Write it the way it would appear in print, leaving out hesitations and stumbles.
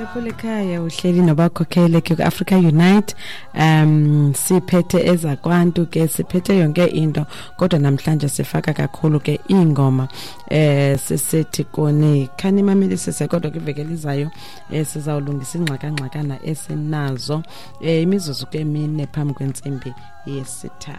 Khaya uhleli nobakhokhele ku-Africa Unite. Siphethe ezakwantu ke, siphethe yonke into, kodwa namhlanje sifaka kakhulu ke ingoma sisithi kone khani mameli sise, kodwa kuvekelizayo sizawulungisa ingxaka-ngxakana esinazo imizuzu ke 4 phambi kwentsimbi yesithathu.